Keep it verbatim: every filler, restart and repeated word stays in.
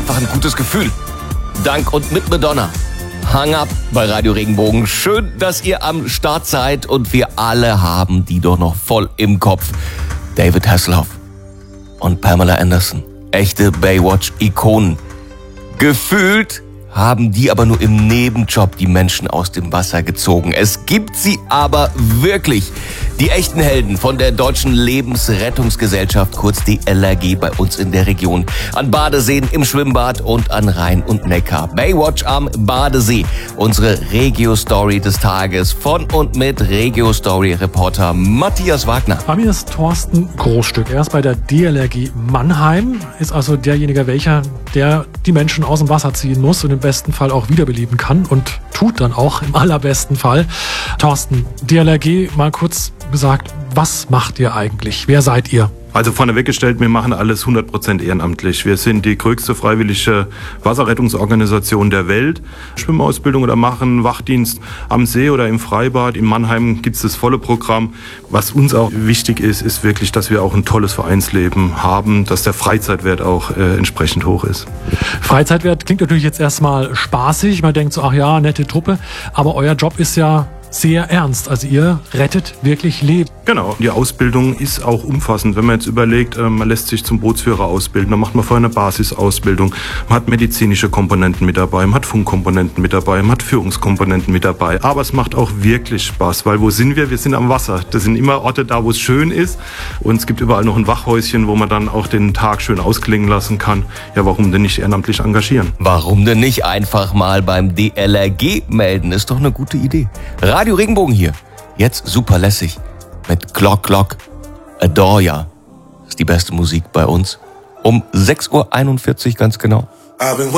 einfach ein gutes Gefühl. Dank und mit Madonna. Hang up bei Radio Regenbogen. Schön, dass ihr am Start seid und wir alle haben die doch noch voll im Kopf. David Hasselhoff und Pamela Anderson. Echte Baywatch-Ikonen. Gefühlt haben die aber nur im Nebenjob die Menschen aus dem Wasser gezogen. Es gibt sie aber wirklich. Die echten Helden von der Deutschen Lebensrettungsgesellschaft, kurz D L R G, bei uns in der Region. An Badeseen, im Schwimmbad und an Rhein und Neckar. Baywatch am Badesee. Unsere Regio-Story des Tages von und mit Regio-Story-Reporter Matthias Wagner. Bei mir ist Thorsten Großstück. Er ist bei der D L R G Mannheim. Ist also derjenige, welcher, der die Menschen aus dem Wasser ziehen muss und im besten Fall auch wiederbeleben kann und tut dann auch im allerbesten Fall. Thorsten, D L R G, mal kurz gesagt, was macht ihr eigentlich? Wer seid ihr? Also vorneweg gestellt, wir machen alles hundert Prozent ehrenamtlich. Wir sind die größte freiwillige Wasserrettungsorganisation der Welt. Schwimmausbildung oder machen Wachdienst am See oder im Freibad. In Mannheim gibt es das volle Programm. Was uns auch wichtig ist, ist wirklich, dass wir auch ein tolles Vereinsleben haben, dass der Freizeitwert auch äh, entsprechend hoch ist. Freizeitwert klingt natürlich jetzt erstmal spaßig. Man denkt so, ach ja, nette Truppe. Aber euer Job ist ja sehr ernst. Also ihr rettet wirklich Leben. Genau. Die Ausbildung ist auch umfassend. Wenn man jetzt überlegt, man lässt sich zum Bootsführer ausbilden, dann macht man vorher eine Basisausbildung. Man hat medizinische Komponenten mit dabei, man hat Funkkomponenten mit dabei, man hat Führungskomponenten mit dabei. Aber es macht auch wirklich Spaß, weil wo sind wir? Wir sind am Wasser. Das sind immer Orte da, wo es schön ist. Und es gibt überall noch ein Wachhäuschen, wo man dann auch den Tag schön ausklingen lassen kann. Ja, warum denn nicht ehrenamtlich engagieren? Warum denn nicht einfach mal beim D L R G melden? Ist doch eine gute Idee. Radio Regenbogen hier. Jetzt super lässig. Mit Glock Glock. Adore Ya. Das ist die beste Musik bei uns. Um sechs Uhr einundvierzig ganz genau.